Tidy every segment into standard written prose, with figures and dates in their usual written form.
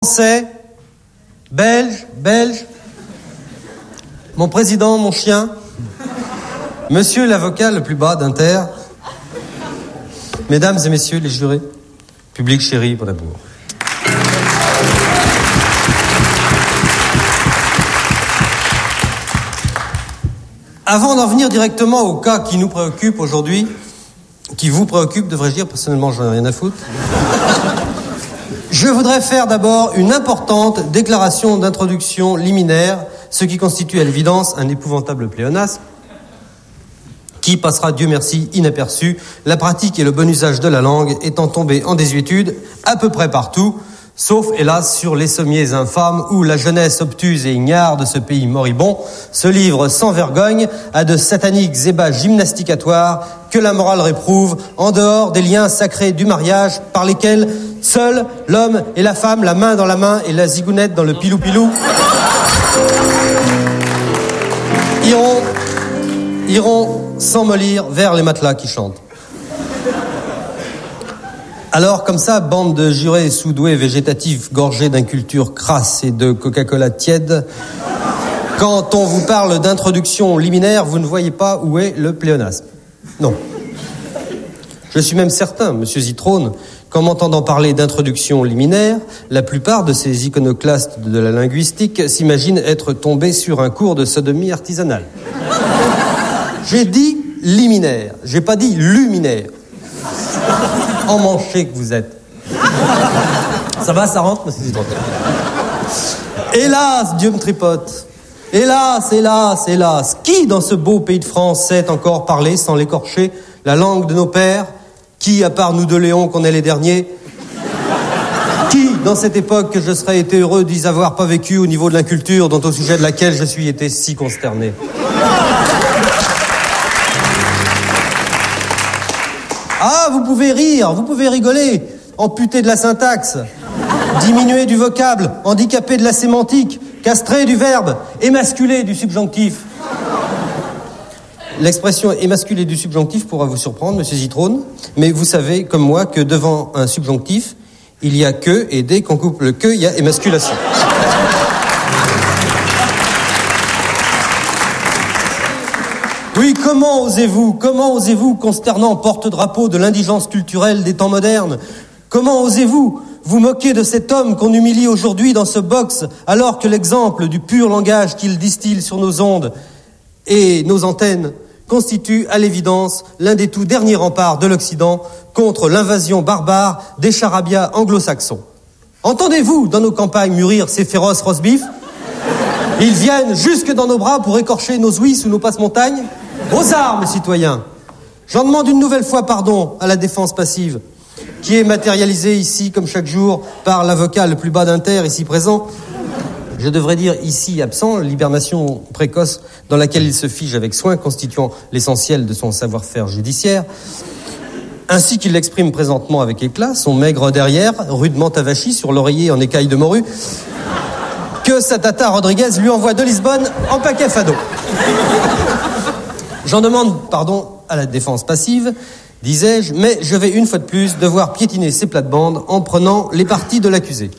Français, Belge, mon président, mon chien, monsieur l'avocat le plus bas d'Inter, mesdames et messieurs les jurés, public chéri, bon amour. Avant d'en venir directement au cas qui nous préoccupe aujourd'hui, qui vous préoccupe, devrais-je dire, personnellement j'en ai rien à foutre, je voudrais faire d'abord une importante déclaration d'introduction liminaire, ce qui constitue à l'évidence un épouvantable pléonasme, qui passera, Dieu merci, inaperçu, la pratique et le bon usage de la langue étant tombés en désuétude à peu près partout, sauf, hélas, sur les sommiers infâmes où la jeunesse obtuse et ignare de ce pays moribond se livre sans vergogne à de sataniques ébats gymnasticatoires que la morale réprouve en dehors des liens sacrés du mariage par lesquels seuls l'homme et la femme, la main dans la main et la zigounette dans le pilou-pilou, iront sans mollir vers les matelas qui chantent. Alors, comme ça, bande de jurés sous-doués végétatifs gorgés d'inculture crasse et de Coca-Cola tiède, quand on vous parle d'introduction liminaire, vous ne voyez pas où est le pléonasme. Non. Je suis même certain, monsieur Zitrone, qu'en m'entendant parler d'introduction liminaire, la plupart de ces iconoclastes de la linguistique s'imaginent être tombés sur un cours de sodomie artisanale. J'ai dit liminaire, j'ai pas dit luminaire. Emmanché que vous êtes. Ça va, ça rentre, monsieur Zitrone. Hélas, Dieu me tripote. Hélas, hélas, hélas. Qui dans ce beau pays de France sait encore parler sans l'écorcher la langue de nos pères? Qui, à part nous deux Léons, qu'on est les derniers? Qui, dans cette époque que je serais été heureux d'y avoir pas vécu au niveau de l'inculture dont au sujet de laquelle je suis été si consterné? Ah, vous pouvez rire, vous pouvez rigoler, amputer de la syntaxe, diminuer du vocable, handicaper de la sémantique, castrer du verbe, émasculer du subjonctif. L'expression émasculer du subjonctif pourra vous surprendre, monsieur Zitrone, mais vous savez, comme moi, que devant un subjonctif, il y a que, et dès qu'on coupe le que, il y a émasculation. Oui, comment osez-vous, consternant porte-drapeau de l'indigence culturelle des temps modernes, comment osez-vous vous moquer de cet homme qu'on humilie aujourd'hui dans ce box, alors que l'exemple du pur langage qu'il distille sur nos ondes et nos antennes constitue à l'évidence l'un des tout derniers remparts de l'Occident contre l'invasion barbare des charabia anglo-saxons. Entendez-vous dans nos campagnes mûrir ces féroces roast-beef? Ils viennent jusque dans nos bras pour écorcher nos ouïes sous nos passe-montagnes. Aux armes, citoyens! J'en demande une nouvelle fois pardon à la défense passive, qui est matérialisée ici, comme chaque jour, par l'avocat le plus bas d'Inter, ici présent. Je devrais dire ici absent, l'hibernation précoce dans laquelle il se fige avec soin, constituant l'essentiel de son savoir-faire judiciaire. Ainsi qu'il l'exprime présentement avec éclat, son maigre derrière, rudement avachi sur l'oreiller en écaille de morue, que sa tata Rodriguez lui envoie de Lisbonne en paquet fado. J'en demande pardon à la défense passive, disais-je, mais je vais une fois de plus devoir piétiner ses plates-bandes en prenant les parties de l'accusé.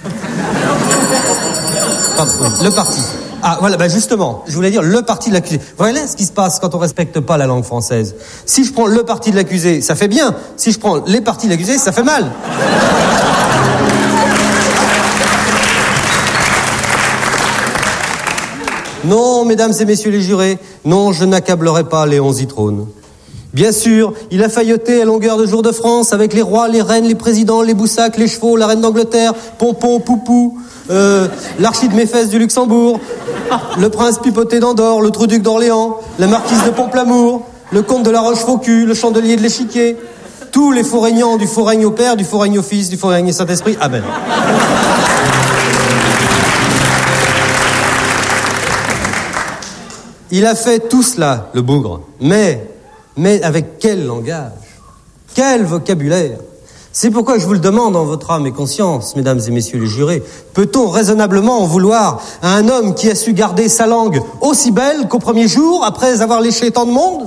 Pardon, oui, le parti. Ah, voilà, justement, je voulais dire le parti de l'accusé. Voilà ce qui se passe quand on respecte pas la langue française. Si je prends le parti de l'accusé, ça fait bien. Si je prends les parties de l'accusé, ça fait mal. Non, mesdames et messieurs les jurés, non, je n'accablerai pas Léon Zitrone. Bien sûr, il a failloté à longueur de Jour de France avec les rois, les reines, les présidents, les boussacs, les chevaux, la reine d'Angleterre, Pompon, Poupou, l'archide Méphès du Luxembourg, le prince Pipoté d'Andorre, le Trouduc d'Orléans, la marquise de Pomplamour, le comte de la Rochefoucauld, le chandelier de l'Échiquier, tous les faux régnants, du faux règne au Père, du faux règne au Fils, du faux règne au Saint-Esprit. Amen. Il a fait tout cela, le bougre, mais avec quel langage, quel vocabulaire. C'est pourquoi je vous le demande en votre âme et conscience, mesdames et messieurs les jurés. Peut-on raisonnablement en vouloir à un homme qui a su garder sa langue aussi belle qu'au premier jour, après avoir léché tant de monde?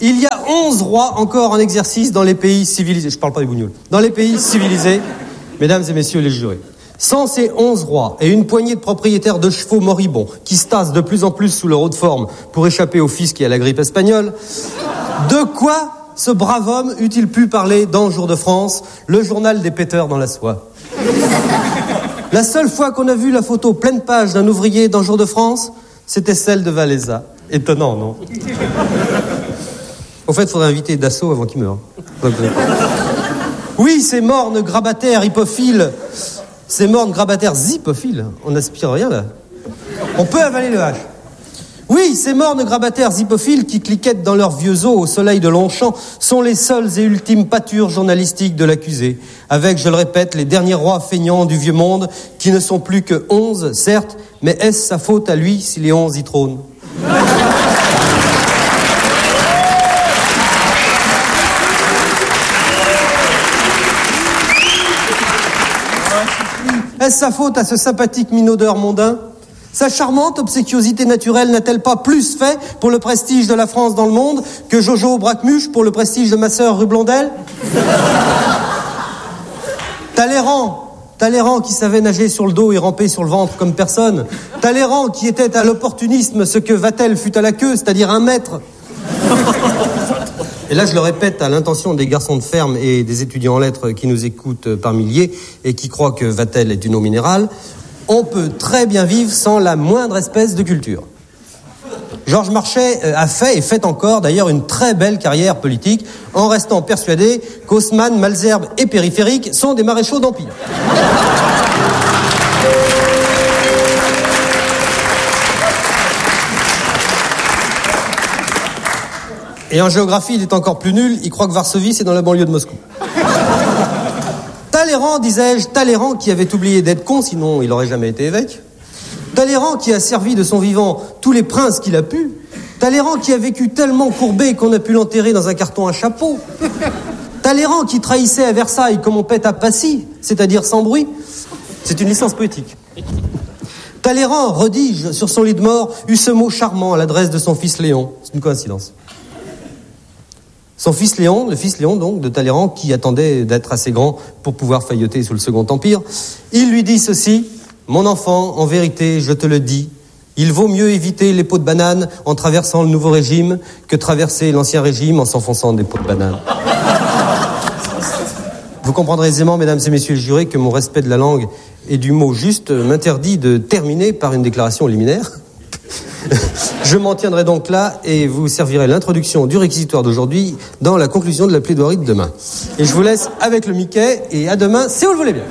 Il y a 11 rois encore en exercice dans les pays civilisés. Je parle pas des bougnoules. Dans les pays civilisés, mesdames et messieurs les jurés. Sans ces 11 rois et une poignée de propriétaires de chevaux moribonds qui se tassent de plus en plus sous leur haute forme pour échapper au fisc et à la grippe espagnole, de quoi ce brave homme eût-il pu parler dans Jour de France, le journal des péteurs dans la soie? La seule fois qu'on a vu la photo pleine page d'un ouvrier dans Jour de France, c'était celle de Valéza. Étonnant, non? Au fait, il faudrait inviter Dassault avant qu'il meure. Oui, ces mornes grabataires hippophiles, ces mornes grabataires hippophiles, on n'aspire rien là. On peut avaler le H. Oui, ces mornes grabataires hippophiles qui cliquettent dans leurs vieux os au soleil de Longchamp sont les seules et ultimes pâtures journalistiques de l'accusé, avec, je le répète, les derniers rois feignants du vieux monde, qui ne sont plus que 11, certes, mais est-ce sa faute à lui si les 11 y trônent? Est-ce sa faute à ce sympathique minaudeur mondain? Sa charmante obséquiosité naturelle n'a-t-elle pas plus fait pour le prestige de la France dans le monde que Jojo Braquemuche pour le prestige de ma sœur rue Blondel? Talleyrand qui savait nager sur le dos et ramper sur le ventre comme personne. Talleyrand qui était à l'opportunisme ce que Vatel fut à la queue, c'est-à-dire un maître. Et là, je le répète, à l'intention des garçons de ferme et des étudiants en lettres qui nous écoutent par milliers et qui croient que Vatel est une eau minérale, on peut très bien vivre sans la moindre espèce de culture. Georges Marchais a fait et fait encore d'ailleurs une très belle carrière politique en restant persuadé qu'Haussmann, Malesherbes et Périphérique sont des maréchaux d'Empire. Et en géographie, il est encore plus nul, il croit que Varsovie, c'est dans la banlieue de Moscou. Talleyrand, disais-je, Talleyrand qui avait oublié d'être con, sinon il n'aurait jamais été évêque. Talleyrand qui a servi de son vivant tous les princes qu'il a pu. Talleyrand qui a vécu tellement courbé qu'on a pu l'enterrer dans un carton à chapeau. Talleyrand qui trahissait à Versailles comme on pète à Passy, c'est-à-dire sans bruit. C'est une licence poétique. Talleyrand, redige sur son lit de mort, eut ce mot charmant à l'adresse de son fils Léon. C'est une coïncidence. Son fils Léon, le fils Léon donc de Talleyrand, qui attendait d'être assez grand pour pouvoir failloter sous le Second Empire, il lui dit ceci: mon enfant, en vérité, je te le dis, il vaut mieux éviter les pots de banane en traversant le nouveau régime que traverser l'ancien régime en s'enfonçant des pots de banane. Vous comprendrez aisément, mesdames et messieurs les jurés, que mon respect de la langue et du mot juste m'interdit de terminer par une déclaration liminaire. Je m'en tiendrai donc là et vous servirai l'introduction du réquisitoire d'aujourd'hui dans la conclusion de la plaidoirie de demain. Et je vous laisse avec le Mickey et à demain, si vous le voulez bien.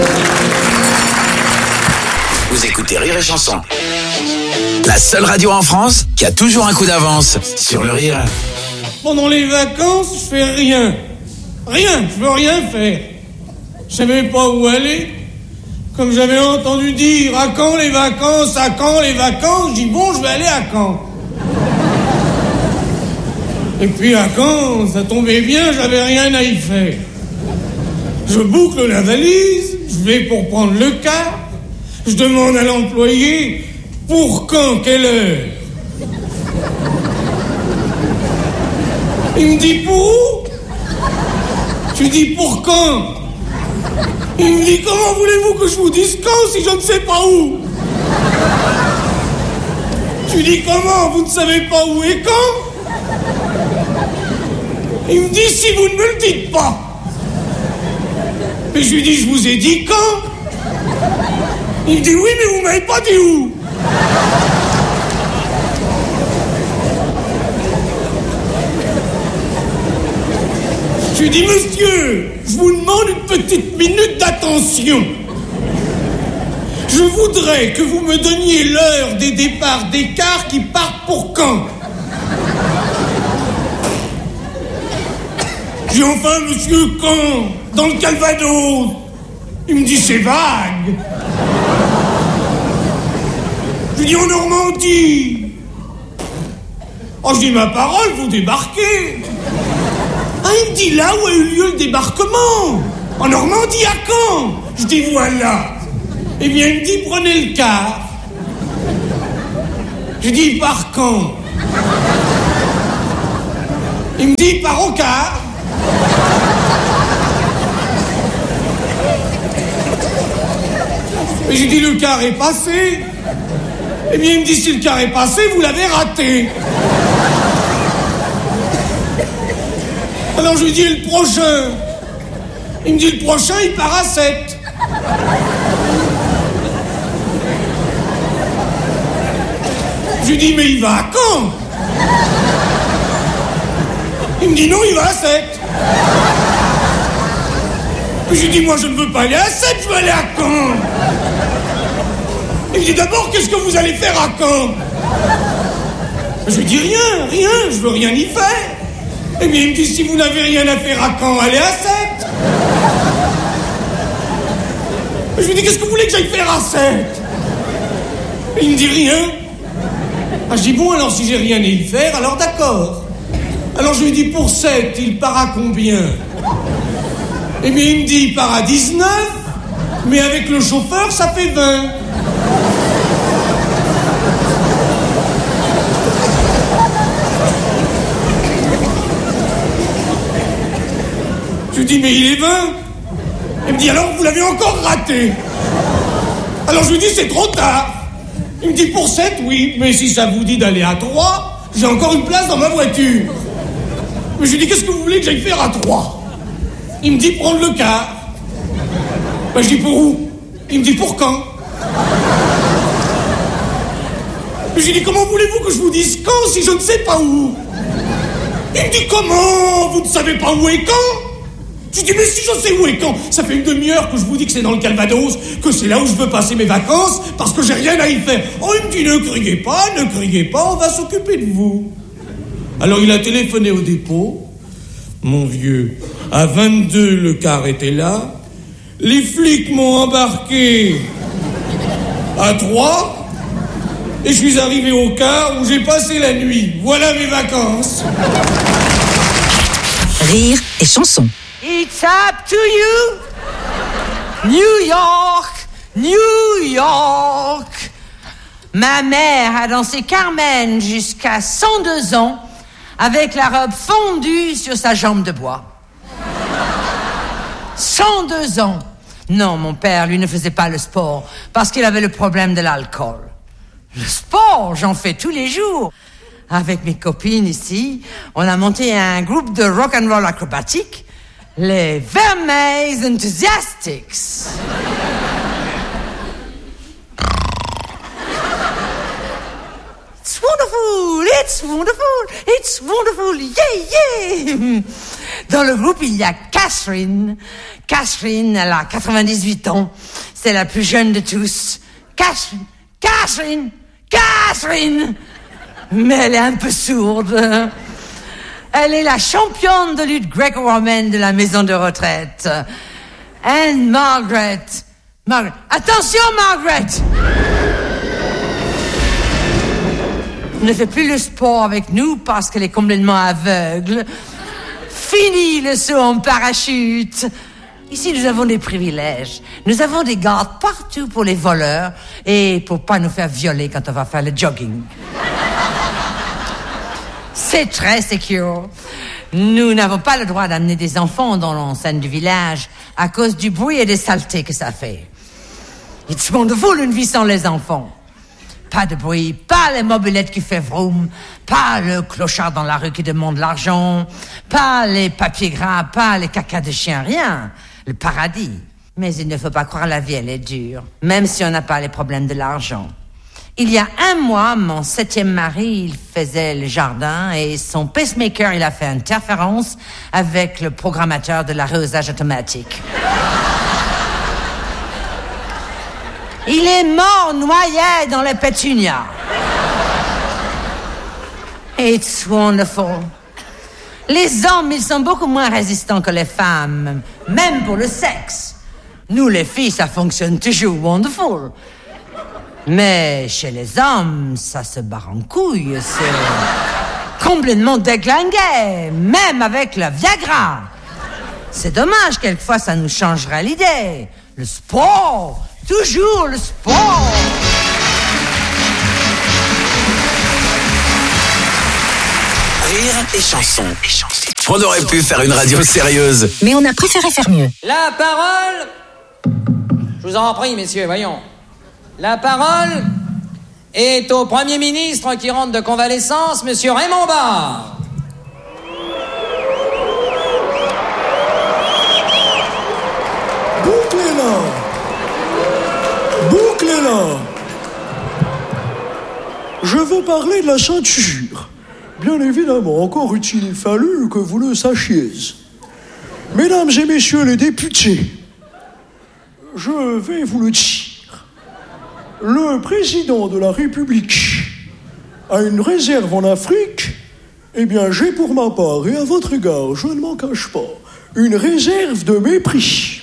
Vous écoutez Rire et Chanson, la seule radio en France qui a toujours un coup d'avance sur le rire. Pendant les vacances, je fais rien. Rien, je veux rien faire. Je savais pas où aller. Comme j'avais entendu dire, à quand les vacances, à quand les vacances, je dis bon, je vais aller à Caen. Et puis à Caen, ça tombait bien, j'avais rien à y faire. Je boucle la valise, je vais pour prendre le car, je demande à l'employé, pour quand, quelle heure? Il me dit pour où? Je lui dis pour quand? Il me dit comment voulez-vous que je vous dise quand si je ne sais pas où? Je lui dis comment? Vous ne savez pas où et quand? Il me dit si vous ne me le dites pas. Mais je lui dis je vous ai dit quand? Il me dit oui mais vous m'avez pas dit où? Je lui dis monsieur, je vous demande une petite minute d'attention. Je voudrais que vous me donniez l'heure des départs des cars qui partent pour Caen. Je dis enfin monsieur Caen, dans le Calvados. Il me dit c'est vague. Je lui dis en Normandie. Oh je dis ma parole, vous débarquez. Ah, il me dit là où a eu lieu le débarquement. En Normandie, à Caen. Je dis voilà. Eh bien, il me dit prenez le car. Je dis par Caen. Il me dit, il part au car. Et j'ai dit, le car est passé. Eh bien, il me dit, si le car est passé, vous l'avez raté. Alors je lui dis, le prochain. Il me dit, le prochain, il part à 7. Je lui dis, mais il va à Caen. Il me dit, non, il va à 7. Je lui dis, moi, je ne veux pas aller à 7, je veux aller à Caen. Il me dit, d'abord, qu'est-ce que vous allez faire à Caen? Je lui dis, rien, je veux rien y faire. Eh bien, il me dit, si vous n'avez rien à faire à Caen, allez à 7. Je lui dis, qu'est-ce que vous voulez que j'aille faire à 7? Il me dit, rien. Ah, je dis, bon, alors si j'ai rien à y faire, alors d'accord. Alors je lui dis, pour 7, il part à combien? Eh bien, il me dit, il part à 19, mais avec le chauffeur, ça fait 20. Je lui dis, mais il est 20. Il me dit, alors vous l'avez encore raté. Alors je lui dis, c'est trop tard. Il me dit, pour 7, oui, mais si ça vous dit d'aller à 3, j'ai encore une place dans ma voiture. Mais je lui dis, qu'est-ce que vous voulez que j'aille faire à 3? Il me dit, prendre le car. Ben, je dis, pour où? Il me dit, pour quand? Mais je lui dis, comment voulez-vous que je vous dise quand si je ne sais pas où? Il me dit, comment? Vous ne savez pas où est quand? Je dis, mais si je sais où est quand? Ça fait une demi-heure que je vous dis que c'est dans le Calvados, que c'est là où je veux passer mes vacances, parce que j'ai rien à y faire. Oh, il me dit, ne criez pas, on va s'occuper de vous. Alors il a téléphoné au dépôt. Mon vieux, à 22, le car était là. Les flics m'ont embarqué à 3. Et je suis arrivé au car où j'ai passé la nuit. Voilà mes vacances. Rire et chanson. It's up to you, New York, New York. Ma mère a dansé Carmen jusqu'à 102 ans avec la robe fondue sur sa jambe de bois. 102 ans. Non, mon père, lui, ne faisait pas le sport parce qu'il avait le problème de l'alcool. Le sport, j'en fais tous les jours. Avec mes copines ici, on a monté un groupe de rock and roll acrobatique, les Vermeils Enthusiastics. It's wonderful, it's wonderful, it's wonderful, yeah, yeah. Dans le groupe, il y a Catherine. Catherine, elle a 98 ans. C'est la plus jeune de tous. Catherine. Mais elle est un peu sourde. Elle est la championne de lutte gréco-romaine de la maison de retraite. And Margaret. Attention, Margaret! Ne fait plus le sport avec nous parce qu'elle est complètement aveugle. Fini le saut en parachute. Ici, nous avons des privilèges. Nous avons des gardes partout pour les voleurs et pour pas nous faire violer quand on va faire le jogging. C'est très secure. Nous n'avons pas le droit d'amener des enfants dans l'enceinte du village à cause du bruit et des saletés que ça fait. It's wonderful, une vie sans les enfants. Pas de bruit, pas les mobylettes qui fait vroom, pas le clochard dans la rue qui demande l'argent, pas les papiers gras, pas les caca de chien, rien. Le paradis. Mais il ne faut pas croire, la vie, elle est dure. Même si on n'a pas les problèmes de l'argent. Il y a 1 mois, mon 7e mari, il faisait le jardin et son pacemaker, il a fait interférence avec le programmateur de l'arrosage automatique. Il est mort noyé dans les pétunias. It's wonderful. Les hommes, ils sont beaucoup moins résistants que les femmes, même pour le sexe. Nous, les filles, ça fonctionne toujours wonderful. Mais chez les hommes, ça se barre en couille. C'est complètement déglingué, même avec le Viagra. C'est dommage, quelquefois, ça nous changerait l'idée. Le sport, toujours le sport. Rire et chansons. On aurait pu faire une radio sérieuse. Mais on a préféré faire mieux. La parole, je vous en prie, messieurs, voyons. La parole est au Premier ministre qui rentre de convalescence, monsieur Raymond Barre. Bouclez-la. Je veux parler de la ceinture. Bien évidemment, encore eût-il fallu que vous le sachiez. Mesdames et messieurs les députés, je vais vous le dire. Le président de la République a une réserve en Afrique. Eh bien, j'ai pour ma part, et à votre égard, je ne m'en cache pas, une réserve de mépris.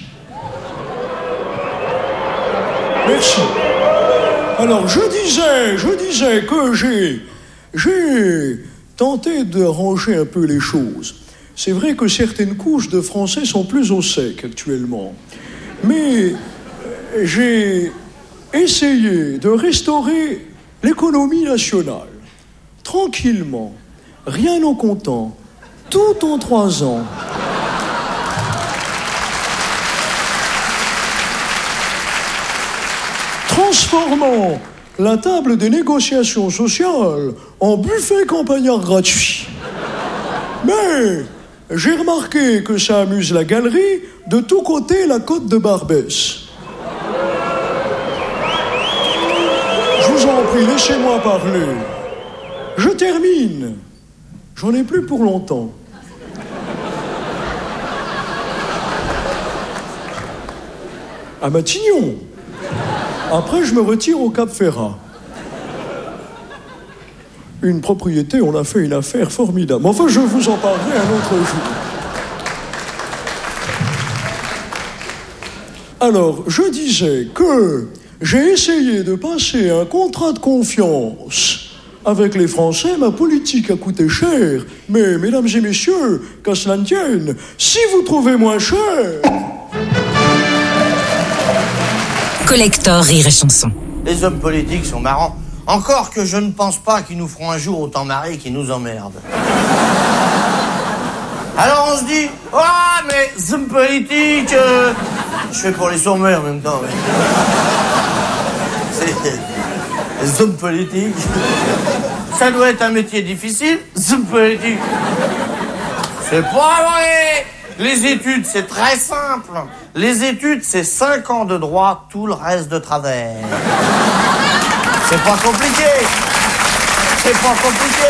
Merci. Alors, je disais que j'ai tenté de ranger un peu les choses. C'est vrai que certaines couches de Français sont plus au sec actuellement. Mais j'ai essayé de restaurer l'économie nationale. Tranquillement, rien en comptant, tout en 3 ans. Transformant la table des négociations sociales en buffet campagnard gratuit. Mais j'ai remarqué que ça amuse la galerie de tous côtés la côte de Barbès. Je vous en prie, laissez-moi parler. Je termine. J'en ai plus pour longtemps. À Matignon. Après, je me retire au Cap-Ferrat. Une propriété, on a fait une affaire formidable. Mais enfin, je vous en parlerai un autre jour. Alors, je disais que j'ai essayé de passer un contrat de confiance avec les Français. Ma politique a coûté cher. Mais, mesdames et messieurs, qu'à cela ne tienne, si vous trouvez moins cher... Collector Rire et Chanson. Les hommes politiques sont marrants. Encore que je ne pense pas qu'ils nous feront un jour autant marrer qu'ils nous emmerdent. Alors on se dit, ah mais les hommes politiques, je fais pour les sourds-muets en même temps. Mais... Les hommes politiques, ça doit être un métier difficile, les hommes politiques. C'est pas vrai. Les études, c'est très simple. Les études, c'est 5 ans de droit, tout le reste de travers. C'est pas compliqué. C'est pas compliqué.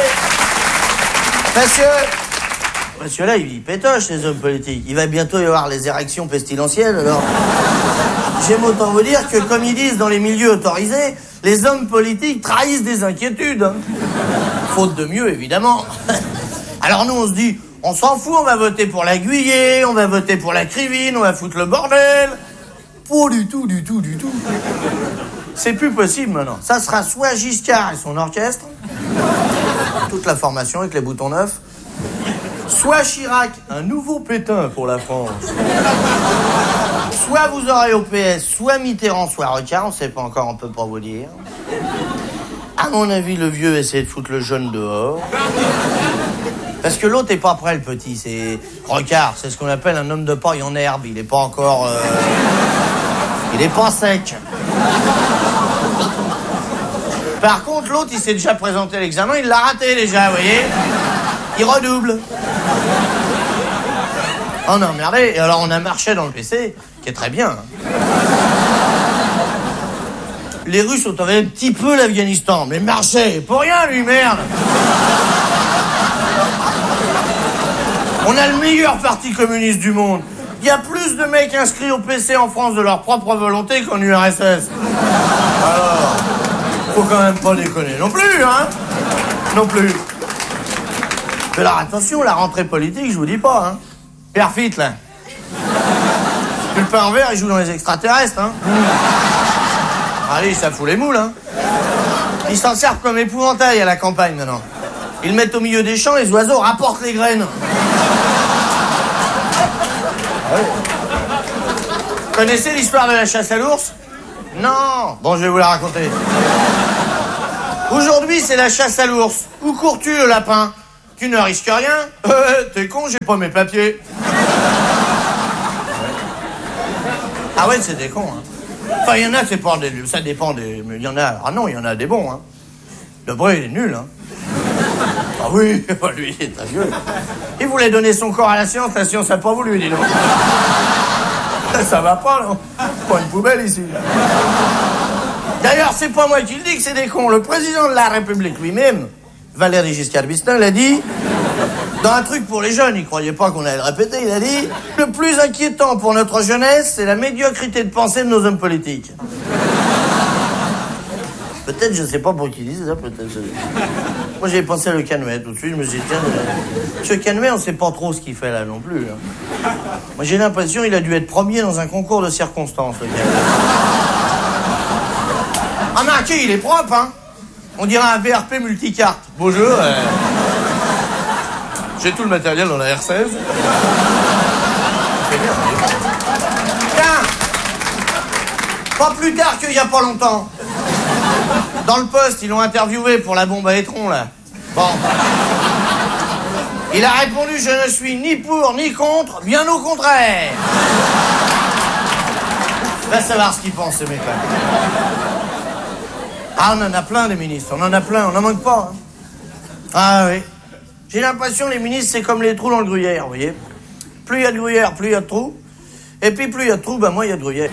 Parce que là, il pétoche, les hommes politiques. Il va bientôt y avoir les érections pestilentielles, alors... J'aime autant vous dire que, comme ils disent dans les milieux autorisés, les hommes politiques trahissent des inquiétudes. Hein. Faute de mieux, évidemment. Alors nous, on se dit... On s'en fout, on va voter pour la Guyée, on va voter pour la Crivine, on va foutre le bordel. Pas du tout. C'est plus possible maintenant. Ça sera soit Giscard et son orchestre, toute la formation avec les boutons neufs, soit Chirac, un nouveau Pétain pour la France. Soit vous aurez au PS, soit Mitterrand, soit Rocard, on sait pas encore, on peut pas vous dire. À mon avis, le vieux essaie de foutre le jeune dehors. Parce que l'autre est pas prêt, le petit. C'est Rocard, c'est ce qu'on appelle un homme de paille en herbe. Il est pas encore... Il est pas sec. Par contre, l'autre, il s'est déjà présenté à l'examen. Il l'a raté déjà, vous voyez. Il redouble. On a emmerdé. Et alors, on a marché dans le PC, qui est très bien. Les Russes ont envahi un petit peu l'Afghanistan. Mais marché, pour rien, lui, merde. On a le meilleur parti communiste du monde. Il y a plus de mecs inscrits au PC en France de leur propre volonté qu'en URSS. Alors, faut quand même pas déconner non plus, hein. Non plus. Mais alors attention, la rentrée politique, je vous dis pas, hein. Perfit, là. Le pain en verre, il joue dans les extraterrestres, hein. Allez, ça fout les moules, hein. Ils s'en servent comme épouvantail à la campagne, maintenant. Ils le mettent au milieu des champs, les oiseaux rapportent les graines. Vous connaissez l'histoire de la chasse à l'ours? Non. Bon, je vais vous la raconter. Aujourd'hui, c'est la chasse à l'ours. Où cours-tu, le lapin? Tu ne risques rien. T'es con, j'ai pas mes papiers. Ah ouais, c'est des cons, hein. Enfin, il y en a, c'est pas des... Ça dépend des... Mais il y en a... Ah non, il y en a des bons, hein. Debré, il est nul, hein. Ah oui, lui, il est très vieux. Il voulait donner son corps à la science n'a pas voulu, dis donc. Ça va pas, non. Pas une poubelle, ici. D'ailleurs, c'est pas moi qui le dis que c'est des cons. Le président de la République lui-même, Valéry Giscard d'Estaing, l'a dit... Dans un truc pour les jeunes, il croyait pas qu'on allait le répéter, il a dit « Le plus inquiétant pour notre jeunesse, c'est la médiocrité de pensée de nos hommes politiques. » Peut-être, je sais pas pour qui il dit ça, peut-être. Moi, j'avais pensé à Le Canuet tout de suite, je me suis dit « Tiens, Monsieur Canuet, on sait pas trop ce qu'il fait là non plus. Hein. » Moi, j'ai l'impression qu'il a dû être premier dans un concours de circonstances, le Canuet. Ah, mais il est propre, hein. On dirait un VRP multicarte. Bonjour. J'ai tout le matériel dans la R16. C'est bien. Tiens, pas plus tard qu'il y a pas longtemps. Dans le Poste, ils l'ont interviewé pour la bombe à étron, là. Bon. Il a répondu « Je ne suis ni pour ni contre, bien au contraire. » Va savoir ce qu'il pense, ce mec-là. Ah, on en a plein, des ministres. On en a plein, on n'en manque pas. Hein. Ah oui. J'ai l'impression les ministres, c'est comme les trous dans le gruyère, vous voyez. Plus il y a de gruyère, plus il y a de trous. Et puis plus il y a de trous, moins il y a de gruyère.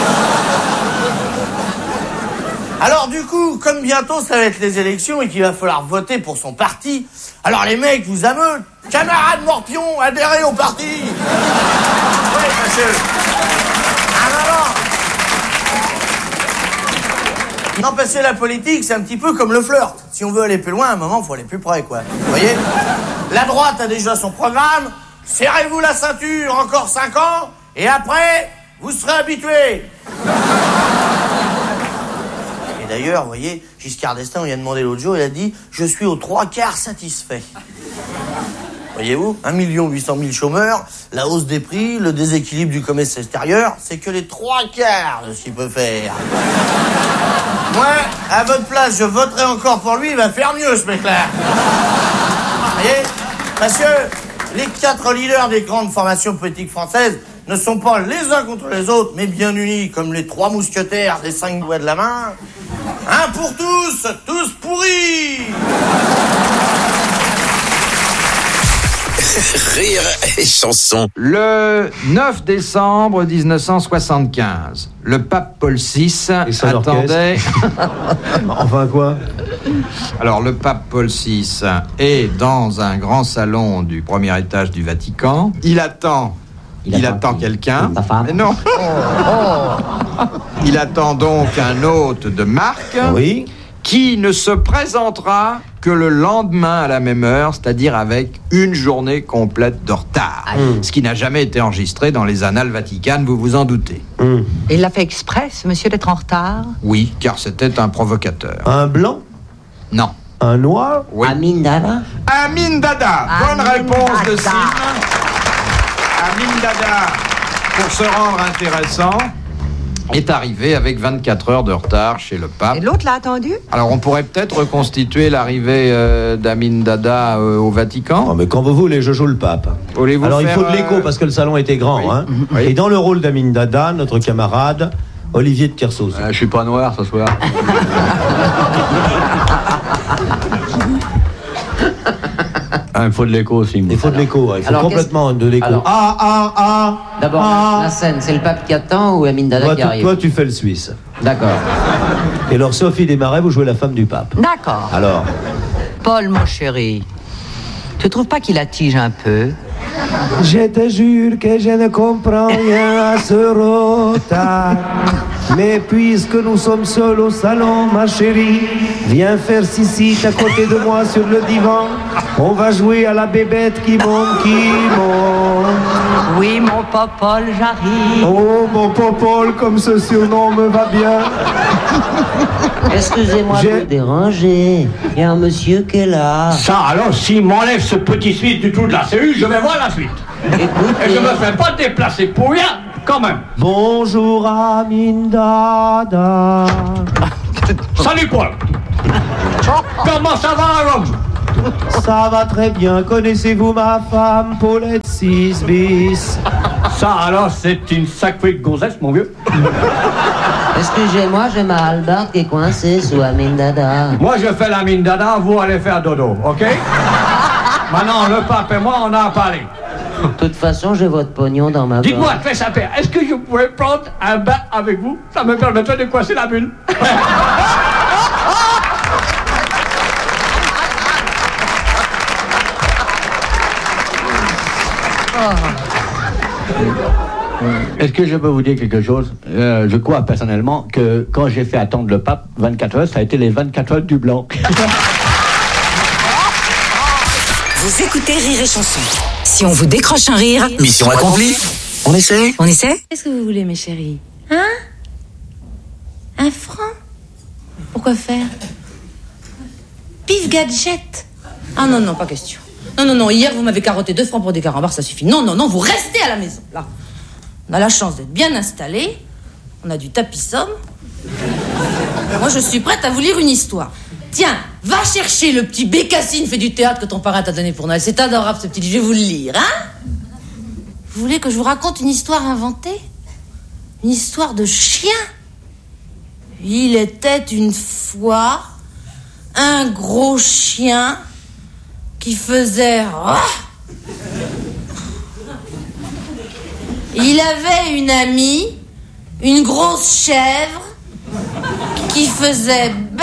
Alors du coup, comme bientôt ça va être les élections et qu'il va falloir voter pour son parti, alors les mecs, vous ameutent. Camarades Morpion, adhérez au parti. Oui, monsieur. Non, parce que la politique, c'est un petit peu comme le flirt. Si on veut aller plus loin, à un moment, il faut aller plus près, quoi. Vous voyez ? La droite a déjà son programme. Serrez-vous la ceinture, encore 5 ans, et après, vous serez habitués. Et d'ailleurs, vous voyez, Giscard d'Estaing, on lui a demandé l'autre jour, il a dit « Je suis aux 3/4 satisfait ». Voyez-vous, 1 800 000 chômeurs, la hausse des prix, le déséquilibre du commerce extérieur, c'est que les 3/4 de ce qu'il peut faire. Moi, à votre place, je voterai encore pour lui, il va faire mieux, ce mec-là. Vous voyez ? Parce que les 4 leaders des grandes formations politiques françaises ne sont pas les uns contre les autres, mais bien unis, comme les 3 mousquetaires des 5 doigts de la main. Un pour tous, tous pourris. Rire et chanson. Le 9 décembre 1975, le pape Paul VI attendait... Enfin quoi ? Alors, le pape Paul VI est dans un grand salon du premier étage du Vatican. Il attend quelqu'un. Ta femme ? Mais non. Il attend donc un hôte de marque. Oui. Qui ne se présentera que le lendemain à la même heure, c'est-à-dire avec une journée complète de retard. Ce qui n'a jamais été enregistré dans les annales vaticanes, vous vous en doutez. Et il l'a fait exprès, ce monsieur, d'être en retard ? Oui, car c'était un provocateur. Un blanc ? Non. Un noir ? Oui. Amin Dada ? Amin Dada. Bonne réponse de Sim. Amin Dada, pour se rendre intéressant, est arrivé avec 24 heures de retard chez le pape. Et l'autre l'a attendu ? Alors, on pourrait peut-être reconstituer l'arrivée d'Amin Dada au Vatican. Oh, mais quand vous voulez, je joue le pape. Voulez-vous Alors, faire, il faut de l'écho parce que le salon était grand. Oui. Hein. Oui. Et dans le rôle d'Amin Dada, notre camarade, Olivier de Kersauzon. Je suis pas noir ce soir. Il faut de l'écho aussi. Il faut de l'écho, il faut Alors, complètement de l'écho. Alors- D'abord, Ah. la scène, c'est le pape qui attend ou Amin Dada qui arrive ? Toi, tu fais le Suisse. D'accord. Et alors, Sophie Desmarais, vous jouez la femme du pape. D'accord. Alors, Paul, mon chéri, tu trouves pas qu'il attige un peu ? Je te jure que je ne comprends rien à ce retard. Mais puisque nous sommes seuls au salon, ma chérie, viens faire sissi à côté de moi sur le divan. On va jouer à la bébête qui monte, qui monte. Oui, mon Popol, j'arrive. Oh, mon Popol, comme ce surnom me va bien. Excusez-moi de vous déranger. Il y a un monsieur qui est là. Ça, alors, s'il m'enlève ce petit Suisse du trou de la cellule, je vais voir la suite. Et je me fais pas déplacer pour rien, quand même. Bonjour, Amin Dada. Salut, Paul. Comment ça va, Rome? Ça va très bien. Connaissez-vous ma femme, Paulette 6 bis? Ça, alors, c'est une sacrée gonzesse, mon vieux. Excusez-moi, j'ai ma hallebarde qui est coincée sous la mine dada. Moi, je fais la mine dada, vous allez faire dodo, ok? Maintenant, le pape et moi, on a parlé. De toute façon, j'ai votre pognon dans ma Dites-moi, boîte. fais ça père, est-ce que je pourrais prendre un bain avec vous? Ça me permettrait de coincer la bulle. Est-ce que je peux vous dire quelque chose? Je crois personnellement que quand j'ai fait attendre le pape 24 heures, ça a été les 24 heures du blanc. Vous écoutez Rire et Chanson. Si on vous décroche un rire... Mission accomplie. On essaie? On essaie? Qu'est-ce que vous voulez, mes chéris? Hein? Un franc? Pourquoi faire? Pif gadget? Ah non, non, pas question. Non, hier vous m'avez carotté 2 francs pour des carambars, ça suffit. Non, vous restez à la maison, là. On a la chance d'être bien installés, on a du tapis somme. Moi, je suis prête à vous lire une histoire. Tiens, va chercher le petit Bécassine fait du théâtre que ton parrain t'a donné pour Noël. C'est adorable, ce petit livre, je vais vous le lire, hein? Vous voulez que je vous raconte une histoire inventée? Une histoire de chien? Il était une fois un gros chien qui faisait... Il avait une amie, une grosse chèvre, qui faisait bé.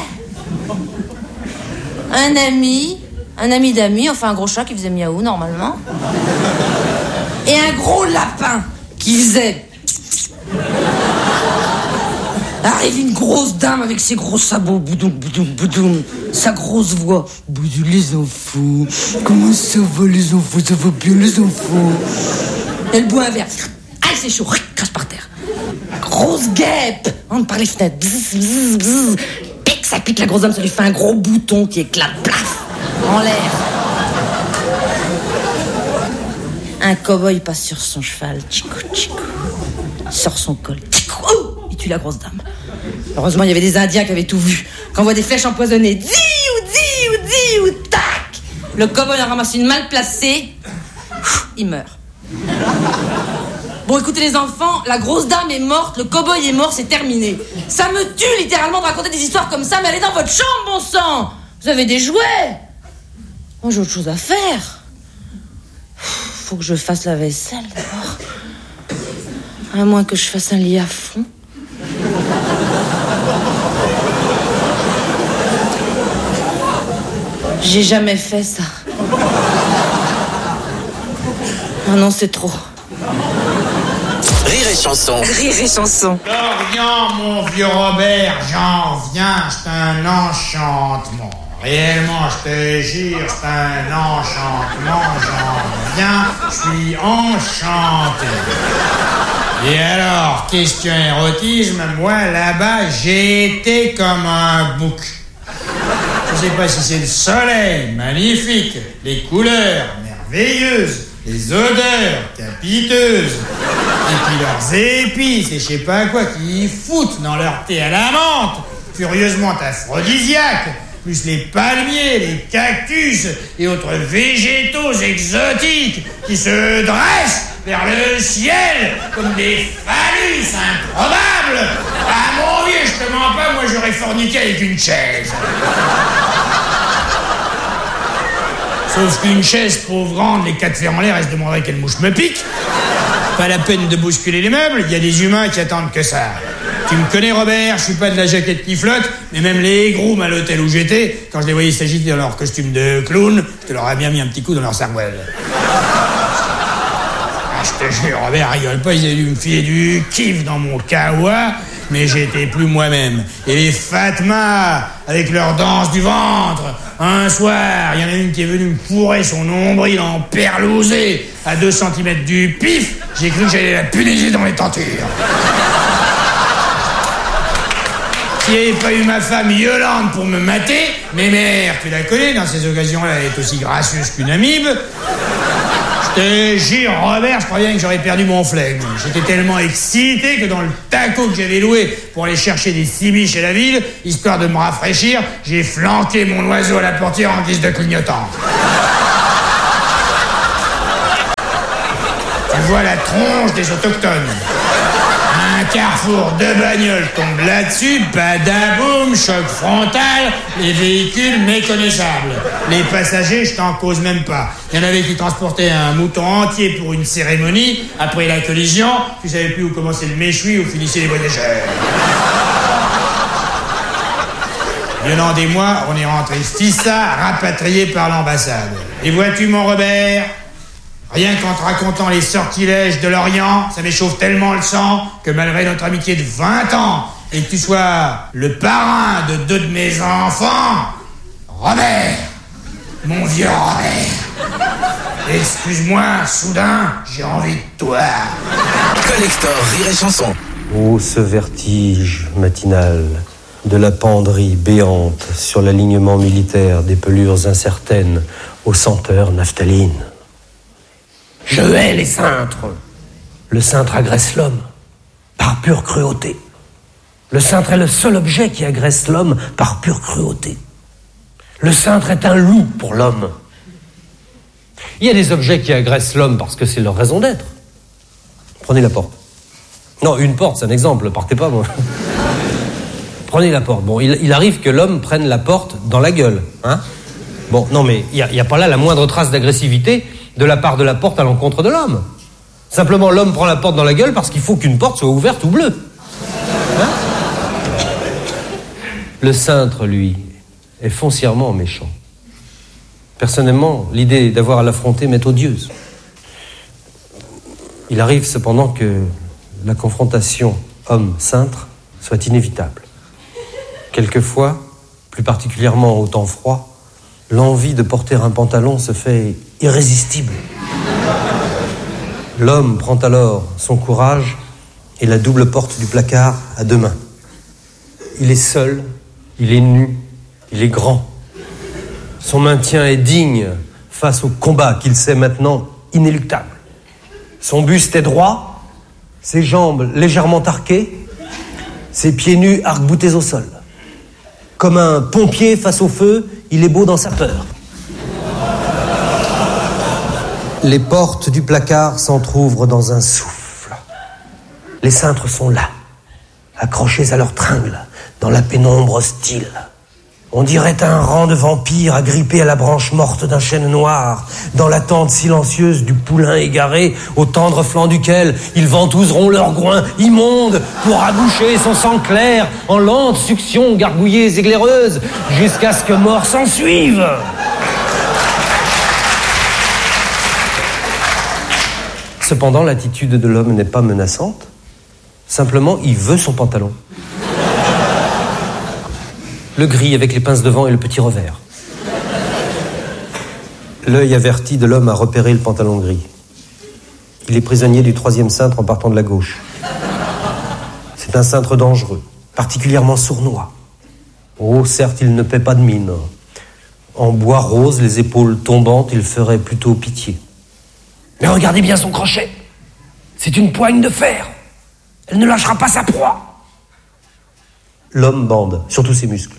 Un ami d'amis, enfin un gros chat qui faisait miaou normalement. Et un gros lapin qui faisait... Arrive une grosse dame avec ses gros sabots, boudoum, boudoum, boudoum, sa grosse voix. Bonjour les enfants, comment ça va les enfants, ça va bien les enfants? Elle boit un verre, aïe c'est chaud, crache par terre. Grosse guêpe, entre par les fenêtres, bzz, bzz, bzz. Pique, ça pique la grosse dame, ça lui fait un gros bouton qui éclate, plaf, en l'air. Un cow-boy passe sur son cheval, tchikou, tchikou, sort son col, tchikou, oh, il tue la grosse dame. Heureusement, il y avait des Indiens qui avaient tout vu. Quand on voit des flèches empoisonnées, ou tac. Le cow-boy en ramasse une mal placée, il meurt. Bon, écoutez les enfants, la grosse dame est morte, le cow-boy est mort, c'est terminé. Ça me tue littéralement de raconter des histoires comme ça, mais allez dans votre chambre, bon sang. Vous avez des jouets. Moi, j'ai autre chose à faire. Faut que je fasse la vaisselle d'abord. À moins que je fasse un lit à fond. J'ai jamais fait ça. Ah non, c'est trop. Rire et Chanson. Rire et Chanson. Dorian, mon vieux Robert, j'en viens, c'est un enchantement. Réellement, je te jure, c'est un enchantement, j'en viens, je suis enchanté. Et alors, question érotisme, moi là-bas, j'ai été comme un bouc. Je sais pas si c'est le soleil, magnifique, les couleurs merveilleuses, les odeurs capiteuses, et puis leurs épices et je sais pas quoi qu'ils foutent dans leur thé à la menthe, furieusement aphrodisiaques, plus les palmiers, les cactus et autres végétaux exotiques qui se dressent vers le ciel comme des phallus improbables. Ah mon vieux, je te mens pas, moi j'aurais forniqué avec une chaise. Sauf qu'une chaise pauvre grande, les 4 fers en l'air, elle se demanderait quelle mouche me pique. Pas la peine de bousculer les meubles, il y a des humains qui attendent que ça. Tu me connais Robert, je suis pas de la jaquette qui flotte, mais même les grooms à l'hôtel où j'étais, quand je les voyais s'agiter dans leur costume de clown, je te leur ai bien mis un petit coup dans leur cervelle. Je te jure, Robert, rigole pas, ils avaient dû me filer du kiff dans mon kawa, mais j'étais plus moi-même. Et les Fatma, avec leur danse du ventre, un soir, il y en a une qui est venue me fourrer son nombril en perlousé à 2 cm du pif, j'ai cru que j'allais la puniser dans les tentures. S'il n'y avait pas eu ma femme Yolande pour me mater, mes mères, tu la connais, dans ces occasions-là, elle est aussi gracieuse qu'une amibe. Je te jure, Robert, je croyais que j'aurais perdu mon flegme. J'étais tellement excité que dans le taco que j'avais loué pour aller chercher des cibiches à la ville, histoire de me rafraîchir, j'ai flanqué mon oiseau à la portière en guise de clignotant. Tu vois la tronche des autochtones. Un carrefour de bagnoles tombe là-dessus, badaboum, choc frontal, les véhicules méconnaissables. Les passagers, je t'en cause même pas. Il y en avait qui transportaient un mouton entier pour une cérémonie. Après la collision, tu savais plus où commençait le méchoui, où finissaient les voyageurs. Venant des mois, on est rentré Stissa, rapatrié par l'ambassade. Et vois-tu, mon Robert, rien qu'en te racontant les sortilèges de l'Orient, ça m'échauffe tellement le sang que malgré notre amitié de 20 ans et que tu sois le parrain de 2 de mes enfants, Robert, mon vieux Robert, excuse-moi, soudain, j'ai envie de toi. Collector Rire et Chanson. Oh, ce vertige matinal de la penderie béante sur l'alignement militaire des pelures incertaines aux senteurs naphtaline. Je hais les cintres. Le cintre agresse l'homme par pure cruauté. Le cintre est le seul objet qui agresse l'homme par pure cruauté. Le cintre est un loup pour l'homme. Il y a des objets qui agressent l'homme parce que c'est leur raison d'être. Prenez la porte. Non, une porte, c'est un exemple, partez pas, moi. Prenez la porte. Bon, il arrive que l'homme prenne la porte dans la gueule, hein. Bon, non, mais il y a pas là la moindre trace d'agressivité de la part de la porte à l'encontre de l'homme. Simplement, l'homme prend la porte dans la gueule parce qu'il faut qu'une porte soit ouverte ou bleue. Hein? Le cintre, lui, est foncièrement méchant. Personnellement, l'idée d'avoir à l'affronter m'est odieuse. Il arrive cependant que la confrontation homme-cintre soit inévitable. Quelquefois, plus particulièrement au temps froid, l'envie de porter un pantalon se fait irrésistible. L'homme prend alors son courage et la double porte du placard à 2 mains. Il est seul, il est nu, il est grand. Son maintien est digne face au combat qu'il sait maintenant inéluctable. Son buste est droit, ses jambes légèrement arquées, ses pieds nus arc-boutés au sol. Comme un pompier face au feu, il est beau dans sa peur. Les portes du placard s'entr'ouvrent dans un souffle. Les cintres sont là, accrochés à leurs tringles, dans la pénombre hostile. On dirait un rang de vampires agrippés à la branche morte d'un chêne noir, dans l'attente silencieuse du poulain égaré, au tendre flanc duquel ils ventouseront leurs groins immondes pour aboucher son sang clair en lente succion gargouillées et glaireuses, jusqu'à ce que mort s'en suive. Cependant, l'attitude de l'homme n'est pas menaçante. Simplement, il veut son pantalon. Le gris avec les pinces devant et le petit revers. L'œil averti de l'homme a repéré le pantalon gris. Il est prisonnier du 3e cintre en partant de la gauche. C'est un cintre dangereux, particulièrement sournois. Oh, certes, il ne paie pas de mine. En bois rose, les épaules tombantes, il ferait plutôt pitié. Mais regardez bien son crochet. C'est une poigne de fer. Elle ne lâchera pas sa proie. L'homme bande, surtout ses muscles.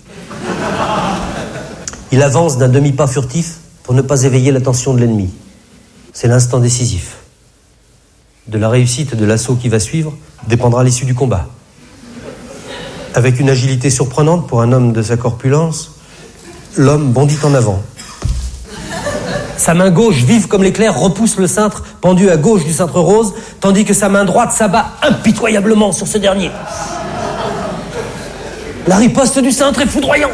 Il avance d'un demi-pas furtif pour ne pas éveiller l'attention de l'ennemi. C'est l'instant décisif. De la réussite de l'assaut qui va suivre dépendra l'issue du combat. Avec une agilité surprenante pour un homme de sa corpulence, l'homme bondit en avant. Sa main gauche, vive comme l'éclair, repousse le cintre pendu à gauche du cintre rose, tandis que sa main droite s'abat impitoyablement sur ce dernier. La riposte du cintre est foudroyante.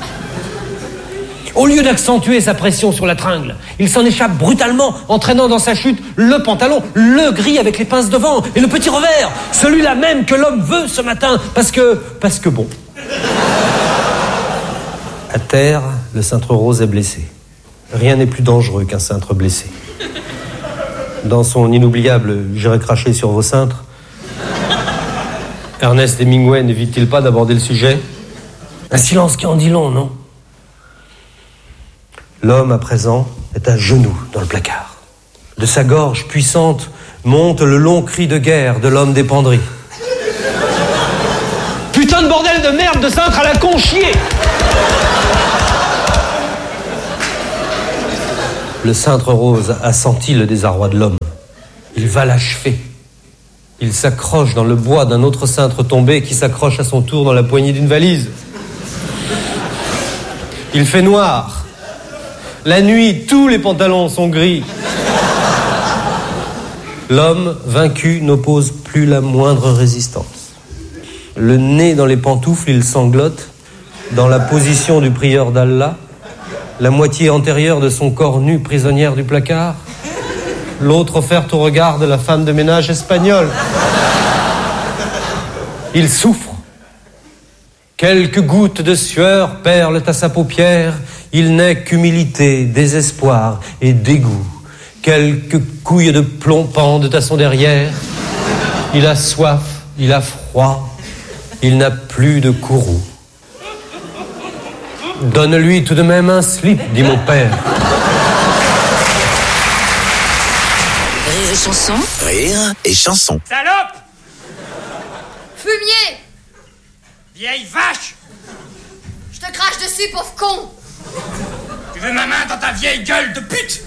Au lieu d'accentuer sa pression sur la tringle, il s'en échappe brutalement, entraînant dans sa chute le pantalon, le gris avec les pinces devant et le petit revers, celui-là même que l'homme veut ce matin, parce que bon. À terre, le cintre rose est blessé. Rien n'est plus dangereux qu'un cintre blessé. Dans son inoubliable « J'irai cracher sur vos cintres », Ernest Hemingway n'évite-t-il pas d'aborder le sujet? Un silence qui en dit long, non? L'homme, à présent, est à genoux dans le placard. De sa gorge puissante monte le long cri de guerre de l'homme des penderies. Putain de bordel de merde de cintre à la con chier! Le cintre rose a senti le désarroi de l'homme. Il va l'achever. Il s'accroche dans le bois d'un autre cintre tombé qui s'accroche à son tour dans la poignée d'une valise. Il fait noir. La nuit, tous les pantalons sont gris. L'homme vaincu n'oppose plus la moindre résistance. Le nez dans les pantoufles, il sanglote, dans la position du prieur d'Allah, la moitié antérieure de son corps nu, prisonnière du placard, l'autre offerte au regard de la femme de ménage espagnole. Il souffre. Quelques gouttes de sueur perlent à sa paupière. Il n'est qu'humilité, désespoir et dégoût. Quelques couilles de plomb pendent à son derrière. Il a soif, il a froid, il n'a plus de courroux. Donne-lui tout de même un slip, dit mon père. Rire et chanson. Rire et chanson. Salope! Fumier! Vieille vache! Je te crache dessus, pauvre con! Tu veux ma main dans ta vieille gueule de pute?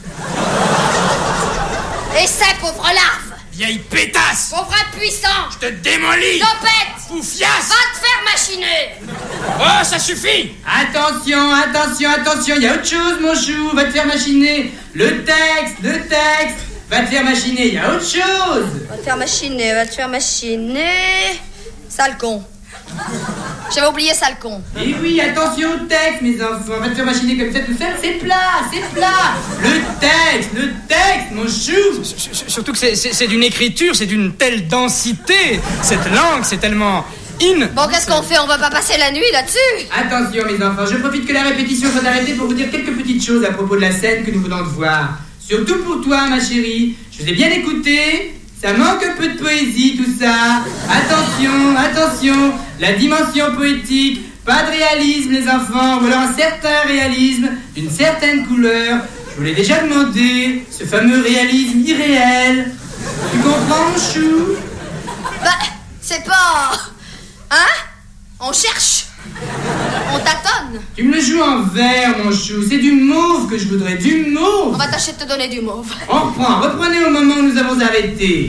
Essaie, pauvre larve! Vieille pétasse! Pauvre impuissant! Je te démolis! Topette! Poufiasse! Va te faire machiner! Oh, ça suffit! Attention, attention, attention, il y a autre chose, mon chou, va te faire machiner. Le texte, va te faire machiner, il y a autre chose. Va te faire machiner... Sale con. J'avais oublié sale con. Et oui, attention au texte, mes enfants, va te faire machiner comme ça tout seul, c'est plat. Le texte, mon chou. Surtout que c'est d'une écriture, c'est d'une telle densité. Cette langue, c'est tellement... Bon, qu'est-ce qu'on fait? On va pas passer la nuit là-dessus? Attention, mes enfants, je profite que la répétition soit arrêtée pour vous dire quelques petites choses à propos de la scène que nous venons de voir. Surtout pour toi, ma chérie. Je vous ai bien écouté. Ça manque un peu de poésie, tout ça. Attention, la dimension poétique. Pas de réalisme, les enfants, ou alors un certain réalisme, d'une certaine couleur. Je vous l'ai déjà demandé, ce fameux réalisme irréel. Tu comprends, mon chou? Bah, c'est pas... Hein? On cherche. On tâtonne. Tu me le joues en vert, mon chou. C'est du mauve que je voudrais, du mauve. On va tâcher de te donner du mauve. Reprenez au moment où nous avons arrêté.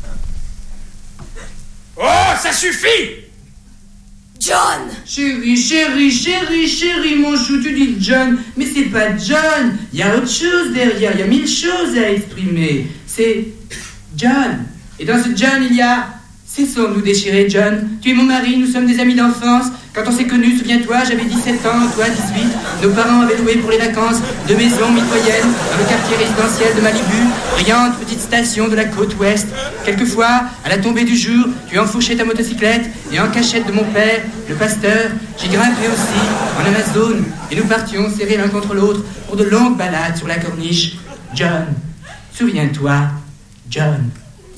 Oh, ça suffit! John! Chérie, mon chou, tu dis John, mais c'est pas John. Il y a autre chose derrière, il y a 1000 choses à exprimer. C'est John. Et dans ce John, il y a... Cessons-nous déchirer, John. Tu es mon mari, nous sommes des amis d'enfance. Quand on s'est connus, souviens-toi, j'avais 17 ans, toi 18. Nos parents avaient loué pour les vacances 2 maisons mitoyennes dans le quartier résidentiel de Malibu, brillante petite station de la côte ouest. Quelquefois, à la tombée du jour, tu enfourchais ta motocyclette et en cachette de mon père, le pasteur, j'y grimpais aussi, en Amazone, et nous partions serrés l'un contre l'autre pour de longues balades sur la corniche. John, souviens-toi, John.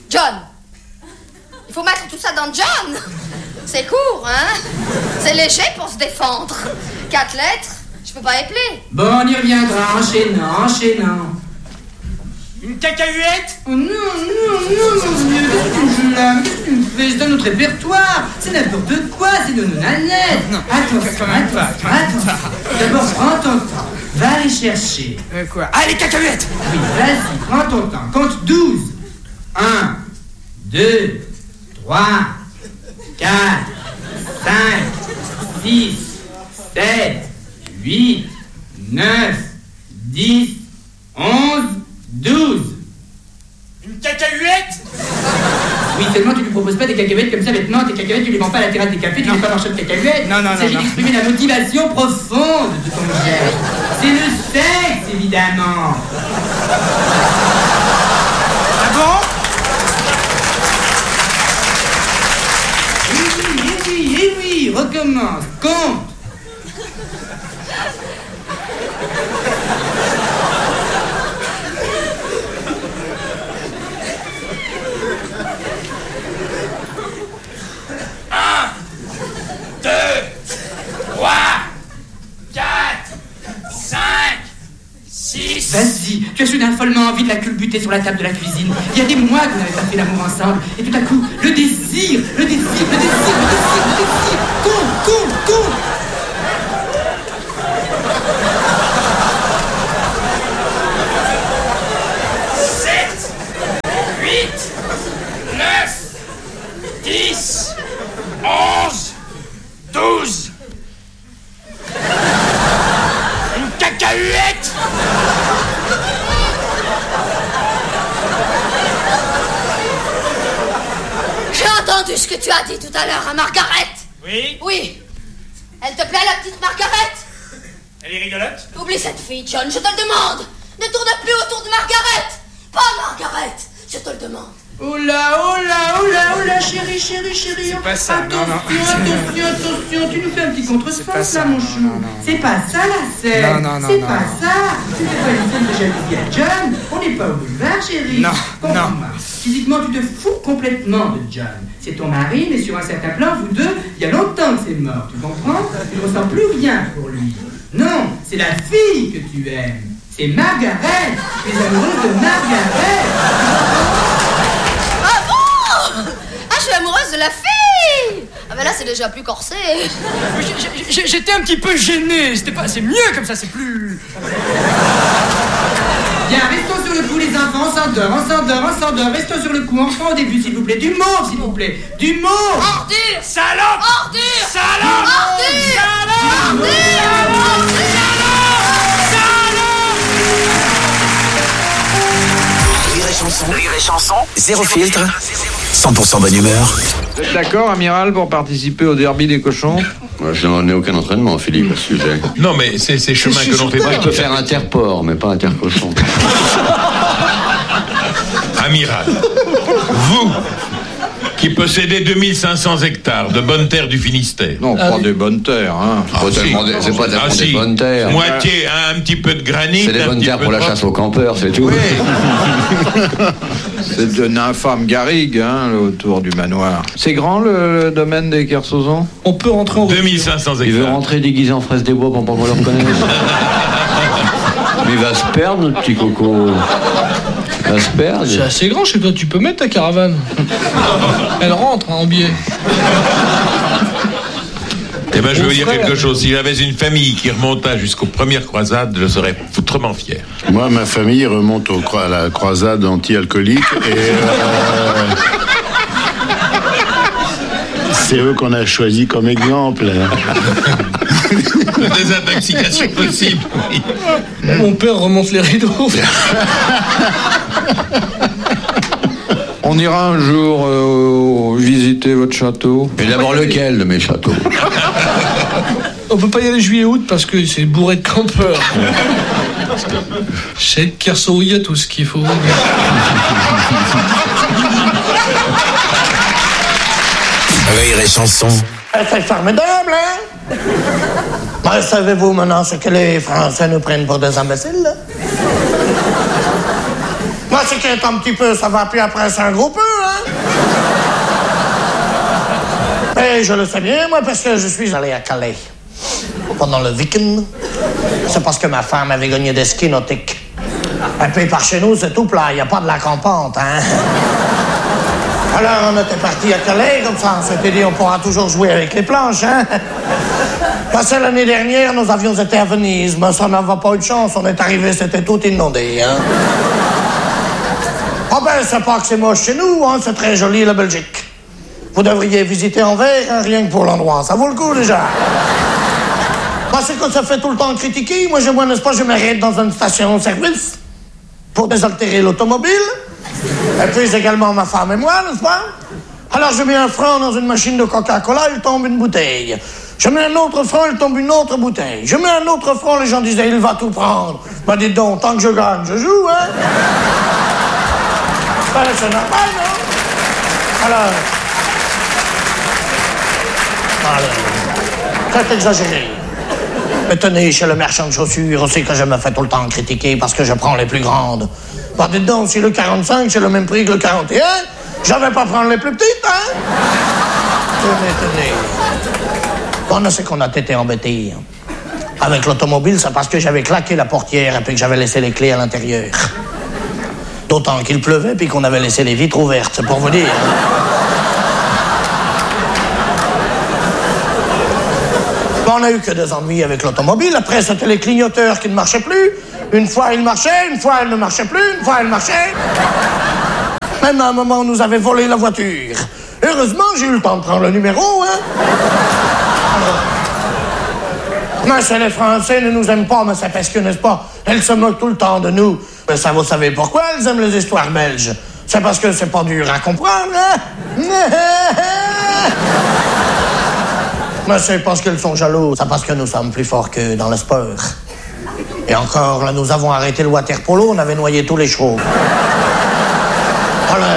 Il faut mettre tout ça dans John. C'est court, hein? C'est léger pour se défendre. 4 lettres, je peux pas épeler. Bon, on y reviendra, enchaînant. Une cacahuète? Oh non, mon vieux, qu'est-ce que tu me joues là? Qu'est-ce que tu me fais? C'est dans notre répertoire. C'est n'importe quoi, c'est de nos nanettes. Non, Attends. D'abord, prends ton temps. Va aller chercher. Quoi? Allez, cacahuète! Oui, vas-y, prends ton temps. Compte 12. 1, 2, 3, 4, 5, 6, 7, 8, 9, 10, 11, 12. Une cacahuète? Oui, seulement tu lui proposes pas des cacahuètes comme ça bêtement. Tes cacahuètes, tu les vends pas à la terrasse des cafés, tu n'es pas marchand de cacahuètes. Non. Il s'agit d'exprimer la motivation profonde de ton geste. C'est le sexe, évidemment. Ah bon? Eh oui, recommence, compte. Vas-y, tu as su soudain follement envie de la culbuter sur la table de la cuisine. Il y a des mois que vous n'avez pas fait l'amour ensemble. Et tout à coup, le désir. Compte. 7, 8, 9, 10, 11, 12. Une cacahuète. J'ai entendu ce que tu as dit tout à l'heure à Margaret. Oui? Oui. Elle te plaît, la petite Margaret? Elle est rigolote? Oublie cette fille, John, je te le demande. Ne tourne plus autour de Margaret. Pas Margaret, je te le demande. Oula, chérie. C'est pas ça, Attention, tu nous fais un petit contresens là, mon chou. C'est pas ça la scène. Non. C'est pas ça. Tu n'es pas une scène de jalousie à John. On n'est pas au boulevard, chérie. Non. Physiquement, tu te fous complètement de John. C'est ton mari, mais sur un certain plan, vous deux, il y a longtemps que c'est mort, tu comprends? Tu ne ressens plus rien pour lui. Non, c'est la fille que tu aimes. C'est Margaret. Tu es amoureuse de Margaret. Ah bon? Ah, je suis amoureuse de la fille. Ah ben là, c'est déjà plus corsé. J'étais un petit peu gêné. C'est mieux comme ça, c'est plus... Bien, restons sur le coup, les enfants, on s'endort. Restons sur le coup, enfants, au début, s'il vous plaît. Du mot, s'il vous plaît. Du mot. Ordure. Salope. Ordure. Salope. Ordure. Salope. Rire et chanson, zéro filtre, 100% bonne humeur. Vous êtes d'accord, amiral, pour participer au derby des cochons? Moi, je n'en ai aucun entraînement, Philippe, à ce sujet. Non, mais c'est ces chemins que l'on fait Moi, pas. je peux faire interport, mais pas intercochon. Amiral, vous qui possédez 2500 hectares de bonnes terres du Finistère. Non, pas des bonnes terres, hein. C'est pas tellement des bonnes terres. Moitié, un petit peu de granit. C'est des bonnes terres pour la chasse aux campeurs, c'est tout. Oui. C'est une infâme garrigue, hein, autour du manoir. C'est grand, le domaine des Kersozons? On peut rentrer en 2500 hectares. Il veut rentrer déguisé en fraise des bois pour pas qu'on le reconnaisse. Mais il va se perdre, notre petit coco. Il va se perdre. C'est assez grand chez toi, tu peux mettre ta caravane. Elle rentre en biais. Eh ben, je vais vous dire quelque chose. S'il avait une famille qui remonta jusqu'aux premières croisades, je serais foutrement fier. Moi, ma famille remonte à la croisade anti-alcoolique et c'est eux qu'on a choisi comme exemple. Des intoxications possibles. Oui. Mon père remonte les rideaux. On ira un jour visiter votre château. Et d'abord lequel de mes châteaux? On peut pas y aller juillet-août parce que c'est bourré de campeurs. Chez Kerso, il y a tout ce qu'il faut. Rire et chanson. C'est formidable, hein? Mais savez-vous maintenant ce que les Français nous prennent pour des imbéciles? Moi, ce qui est un petit peu, ça va, puis après, c'est un gros peu, hein? Et je le sais bien, moi, parce que je suis allé à Calais pendant le week-end. C'est parce que ma femme avait gagné des skis nautiques. Et puis, par chez nous, c'est tout plat, il n'y a pas de lac en pente, hein? Alors, on était partis à Calais, comme ça, on s'était dit, on pourra toujours jouer avec les planches, hein? Parce que l'année dernière, nous avions été à Venise, mais ça n'avait pas eu de chance, on est arrivé, c'était tout inondé, hein? Ah ben, c'est pas que c'est moche chez nous, hein, c'est très joli, la Belgique. Vous devriez visiter Anvers, hein, rien que pour l'endroit, ça vaut le coup, déjà. Parce que ça fait tout le temps critiquer, moi, n'est-ce pas, je m'arrête dans une station-service pour désaltérer l'automobile. Et puis également ma femme et moi, n'est-ce pas? Alors je mets un franc dans une machine de Coca-Cola, il tombe une bouteille. Je mets un autre franc, il tombe une autre bouteille. Je mets un autre franc, les gens disaient, il va tout prendre. Ben dites donc, tant que je gagne, je joue, hein? Ben, c'est normal, non? Alors... c'est exagéré. Mais tenez, chez le marchand de chaussures, aussi que je me fais tout le temps critiquer parce que je prends les plus grandes. Bah, dites donc, si le 45, c'est le même prix que le 41, je vais pas prendre les plus petites, hein? Tenez. Bon, c'est qu'on a été embêtés. Avec l'automobile, c'est parce que j'avais claqué la portière et puis que j'avais laissé les clés à l'intérieur. D'autant qu'il pleuvait puis qu'on avait laissé les vitres ouvertes, c'est pour vous dire. Bon, on n'a eu que des ennuis avec l'automobile. Après, c'était les clignoteurs qui ne marchaient plus. Une fois, ils marchaient, une fois, ils ne marchaient plus, une fois, ils marchaient. Même à un moment, on nous avait volé la voiture. Heureusement, j'ai eu le temps de prendre le numéro, hein. Mais c'est les Français ne nous aiment pas, mais c'est parce que, n'est-ce pas, elles se moquent tout le temps de nous. Mais ça, vous savez pourquoi elles aiment les histoires belges? C'est parce que c'est pas dur à comprendre, hein? Mais c'est parce qu'elles sont jaloux. C'est parce que nous sommes plus forts qu'eux dans le sport. Et encore, là, nous avons arrêté le water polo, on avait noyé tous les chevaux. Voilà.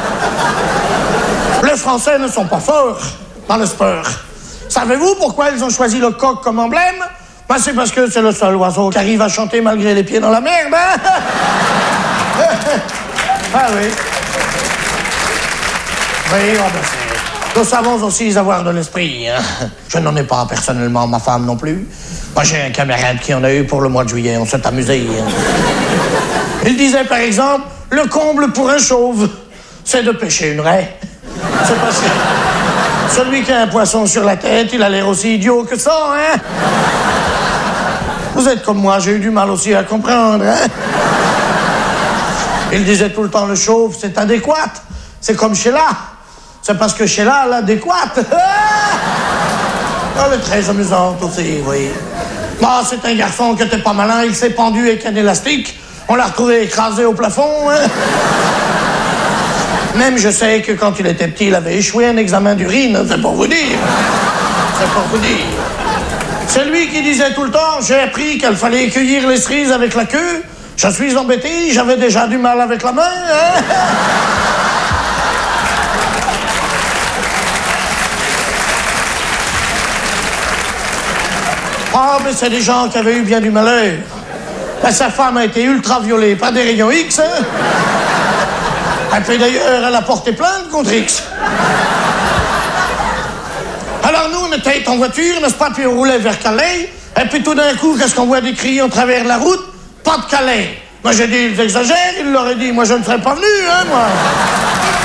Les Français ne sont pas forts dans le sport. Savez-vous pourquoi ils ont choisi le coq comme emblème? Ben, c'est parce que c'est le seul oiseau qui arrive à chanter malgré les pieds dans la merde, hein? Ah oui. Oui, oh ben nous savons aussi avoir de l'esprit, hein? Je n'en ai pas personnellement, ma femme non plus. Moi, j'ai un camarade qui en a eu pour le mois de juillet, on s'est amusé. Hein? Il disait, par exemple, le comble pour un chauve, c'est de pêcher une raie. C'est parce que celui qui a un poisson sur la tête, il a l'air aussi idiot que ça, hein? Vous êtes comme moi, j'ai eu du mal aussi à comprendre, hein? Il disait tout le temps, le chauve, c'est adéquat. C'est comme Sheila. C'est parce que Sheila, l'adéquate. Elle est très amusante aussi, oui. Bah, c'est un garçon qui était pas malin, il s'est pendu avec un élastique. On l'a retrouvé écrasé au plafond, hein? Même je sais que quand il était petit, il avait échoué un examen d'urine, c'est pour vous dire. C'est pour vous dire. C'est lui qui disait tout le temps, j'ai appris qu'il fallait cueillir les cerises avec la queue. Je suis embêté, j'avais déjà du mal avec la main, hein? Ah, mais c'est des gens qui avaient eu bien du malheur. Ben, sa femme a été ultra violée par des rayons X, hein? Et puis d'ailleurs, elle a porté plainte contre X. Alors nous, on était en voiture, n'est-ce pas, puis on roulait vers Calais, et puis tout d'un coup, qu'est-ce qu'on voit des cris en travers de la route? Pas de Calais. Moi, j'ai dit, ils exagèrent, il leur a dit, moi, je ne serais pas venu, hein, moi.